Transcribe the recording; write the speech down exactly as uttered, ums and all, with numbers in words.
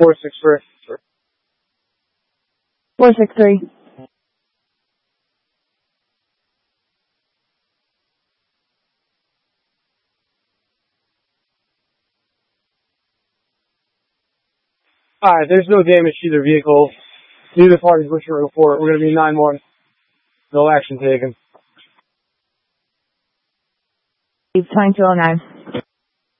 four six three. four six three. Alright, there's no damage to either vehicle. Neither party's wishing to report. We're going to be nine one. No action taken. twenty-two oh nine.